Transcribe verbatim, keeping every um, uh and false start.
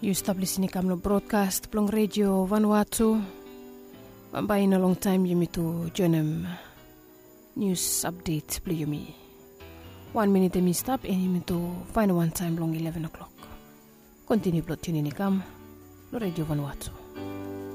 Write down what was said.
You stop listening kam no broadcast plong radio Vanuatu. Bye in a long time you me to join them news update play you me. One minute me stop and you me to find one time long eleven o'clock. Continue plot tuning kam no radio Vanuatu.